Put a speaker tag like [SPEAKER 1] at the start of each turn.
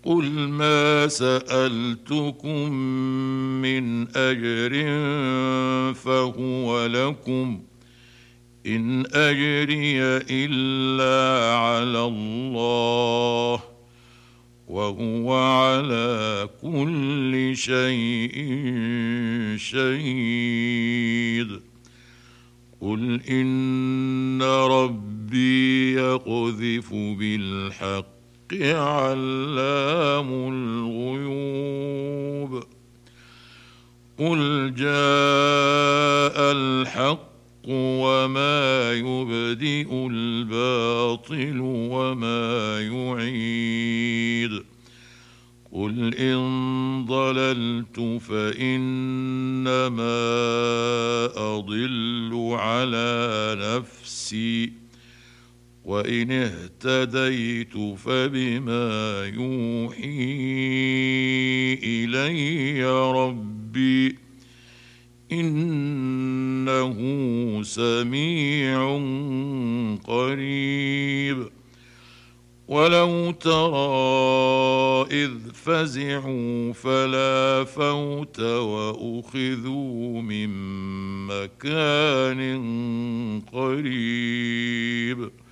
[SPEAKER 1] قل ما سألتكم من أجر فهو لكم إن أجري إلا على الله وهو على كل شيء شهيد. قل إن ربي يقذف بالحق علام الغيوب. قل جاء الحق وما يبدئ الباطل وما يعيد. قل إن ضللت فإنما أضل على نفسي وإن اهتديت فبما يوحي إلي ربي إنه سميع قريب. ولو ترى إذ فزعوا فلا فوت وأخذوا من مكان قريب